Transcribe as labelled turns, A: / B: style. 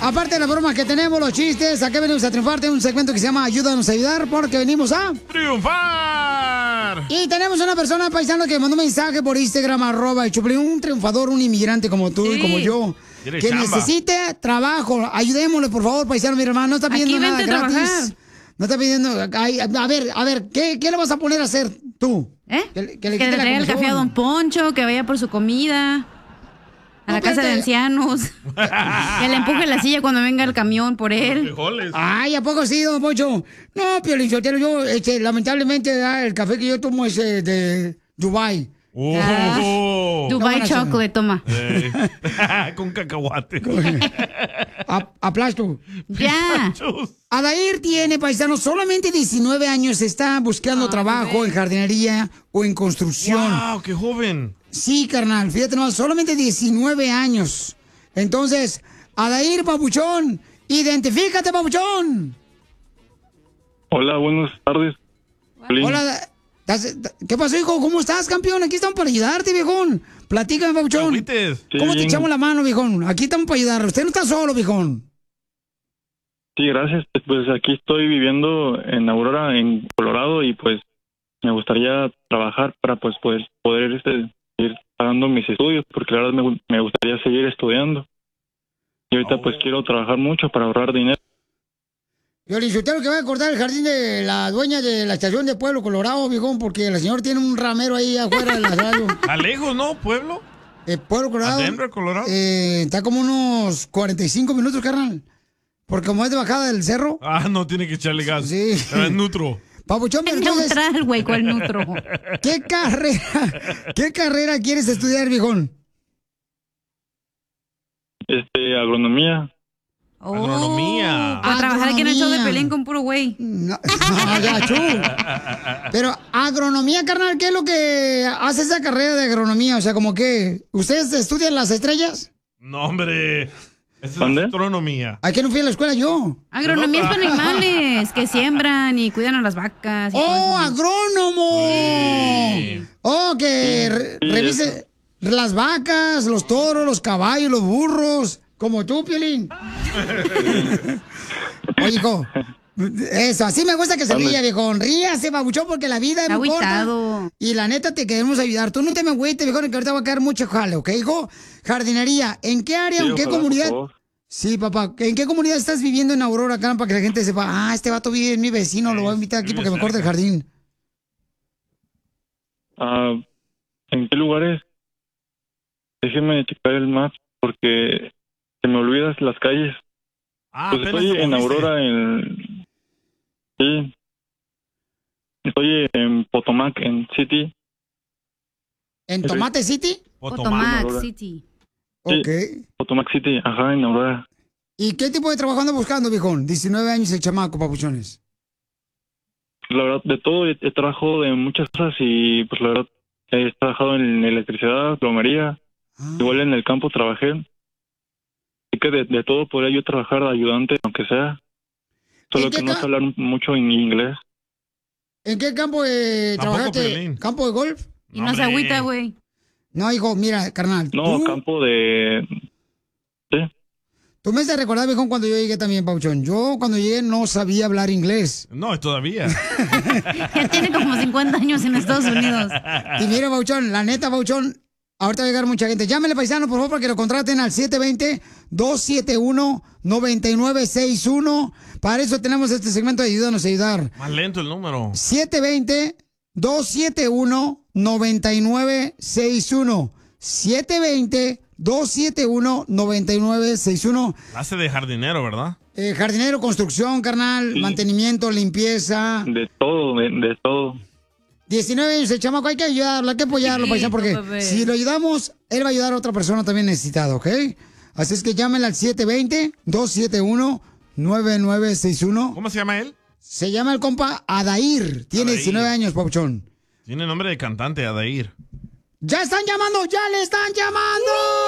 A: aparte de las bromas que tenemos, los chistes, ¿a qué venimos a triunfar? Tenemos un segmento que se llama Ayúdanos a ayudar, porque venimos a...
B: ¡triunfar!
A: Y tenemos una persona paisana que mandó un mensaje por Instagram, @el Choplin, un triunfador, un inmigrante como tú y como yo, que necesite trabajo. Ayudémosle, por favor, paisano, mi hermano. No está pidiendo nada gratis. No está pidiendo... A ver, ¿qué le vas a poner a hacer tú?
C: Que le traiga el café a Don Poncho, que vaya por su comida. A la casa de ancianos. Que le empuje la silla cuando venga el camión por él.
A: Ay, ¿a poco sí, Don Poncho? No, Piolín Sotelo, yo, lamentablemente, el café que yo tomo es de Dubai.
C: Dubai chocolate, toma.
B: Con cacahuate.
A: Aplasto.
C: Ya.
A: Adair tiene, paisano, solamente 19 años. Está buscando trabajo en jardinería o en construcción.
B: ¡Wow! ¡Qué joven!
A: Sí, carnal, fíjate, no, solamente 19 años. Entonces, Adair, papuchón, identifícate, papuchón.
D: Hola, buenas tardes.
A: Hola, ¿qué pasó, hijo? ¿Cómo estás, campeón? Aquí estamos para ayudarte, viejón. Platícame, papuchón. ¿Cómo te echamos la mano, viejón? Aquí estamos para ayudarle. Usted no está solo, viejón.
D: Sí, gracias. Pues aquí estoy viviendo en Aurora, en Colorado, y pues me gustaría trabajar para pues poder ir pagando mis estudios, porque la verdad me gustaría seguir estudiando. Y ahorita pues quiero trabajar mucho para ahorrar dinero.
A: Yo le insulté que va a cortar el jardín de la dueña de la estación de Pueblo, Colorado, viejón, porque la señora tiene un ramero ahí afuera de la radio.
B: ¿A lejos, no? ¿Pueblo?
A: Pueblo, Colorado.
B: ¿A Denver, Colorado?
A: Está como unos 45 minutos, carnal. Porque como es de bajada del cerro.
B: Ah, no, tiene que echarle gas.
A: Sí.
B: Es neutro.
A: Papuchón, pero
C: entonces, neutral, güey, ¿cuál neutro?
A: ¿Qué carrera quieres estudiar, viejón?
D: Agronomía.
B: Agronomía.
C: Para trabajar aquí en el show de Pelín con puro güey.
A: No, ya, chu. Pero agronomía, carnal, ¿qué es lo que hace esa carrera de agronomía? O sea, como que, ¿ustedes estudian las estrellas?
B: No, hombre. Esa
D: ¿Dónde?
B: es astronomía.
A: ¿A qué no fui a la escuela yo?
C: Agronomía es para animales que siembran y cuidan a las vacas.
A: ¡Oh, agrónomo!
B: Sí.
A: ¡Oh, que revise las vacas, los toros, los caballos, los burros! Como tú, Piolín. Oye, hijo, eso, así me gusta que se ría, viejo. Ríase, babuchón, porque la vida es muy corta. Y la neta te queremos ayudar. Tú no te me agüites, viejo, que ahorita va a caer mucho jale, ¿ok, hijo? Jardinería, ¿en qué área, en qué comunidad? Sí, papá, ¿en qué comunidad estás viviendo en Aurora, acá, para que la gente sepa, este vato vive en mi vecino, lo voy a invitar aquí porque me corta el jardín?
D: ¿En qué lugares? Déjeme checar el map, porque se me olvidan las calles. Pues estoy en Aurora, sí. Estoy en Potomac, en City.
A: ¿En Tomate City?
C: Potomac City.
A: Ok.
D: Potomac City, ajá, en Aurora.
A: ¿Y qué tipo de trabajo anda buscando, viejón? 19 años el chamaco, papuchones.
D: La verdad, de todo, he trabajado de muchas cosas y pues la verdad, he trabajado en electricidad, plomería, igual en el campo trabajé. Así que de todo podría yo trabajar de ayudante, aunque sea. Solo que no sé hablar mucho en inglés.
A: ¿En qué campo trabajaste? ¿Campo de golf?
C: Y no se agüita, güey.
A: No, hijo, mira, carnal.
D: No, campo de... Sí.
A: Tú me has recordado, viejón, cuando yo llegué también, Pauchón. Yo cuando llegué no sabía hablar inglés.
B: No, todavía.
C: Ya tiene como 50 años en Estados Unidos.
A: Y mira, Pauchón, la neta, Pauchón, ahorita va a llegar mucha gente. Llámele, paisano, por favor, para que lo contraten al 720-271-9961. Para eso tenemos este segmento de Ayúdanos a ayudar.
B: Más lento el número.
A: 720-271-9961. 720-271-9961.
B: Hace de jardinero, ¿verdad?
A: Jardinero, construcción, carnal, sí. Mantenimiento, limpieza.
D: De todo, de todo.
A: 19 años el chamaco, hay que ayudarlo, hay que apoyarlo, sí, paisano, porque si lo ayudamos, él va a ayudar a otra persona también necesitada, ¿ok? Así es que llámenle al 720-271-9961.
B: ¿Cómo se llama él?
A: Se llama el compa Adair. Tiene 19 años, pauchón.
B: Tiene nombre de cantante, Adair.
A: ¡Ya están llamando! ¡Ya le están llamando!